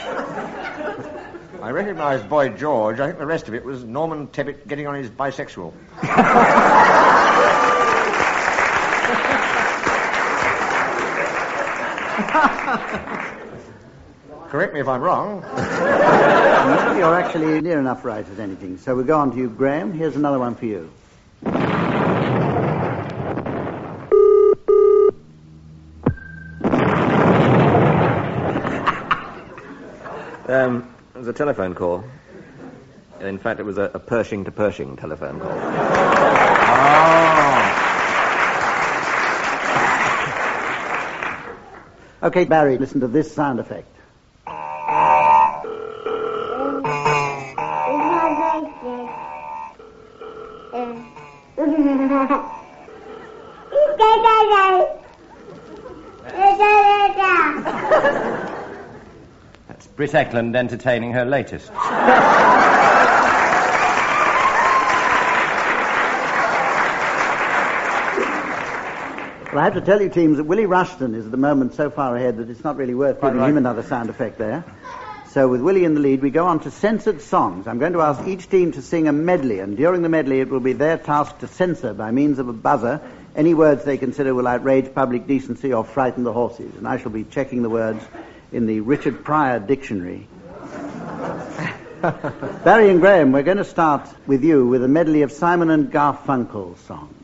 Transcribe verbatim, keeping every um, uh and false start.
I recognised Boy George. I think the rest of it was Norman Tebbit getting on his bisexual. Correct me if I'm wrong. You're actually near enough right as anything. So we'll go on to you, Graham. Here's another one for you. Um, it was a telephone call. In fact, it was a, a Pershing to Pershing telephone call. Oh. Okay, Barry, listen to this sound effect. That's Britt Eklund entertaining her latest. Well, I have to tell you, teams, that Willie Rushton is at the moment so far ahead that it's not really worth giving right. him another sound effect there. So with Willie in the lead, we go on to censored songs. I'm going to ask each team to sing a medley, and during the medley it will be their task to censor, by means of a buzzer, any words they consider will outrage public decency or frighten the horses. And I shall be checking the words in the Richard Pryor dictionary. Barry and Graham, we're going to start with you with a medley of Simon and Garfunkel songs.